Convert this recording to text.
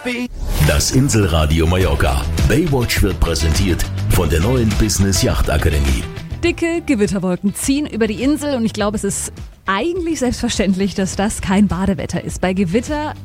Das Inselradio Mallorca. Baywatch wird präsentiert von der neuen Business Yacht Akademie. Dicke Gewitterwolken ziehen über die Insel und ich glaube, es ist eigentlich selbstverständlich, dass das kein Badewetter ist. Bei Gewitter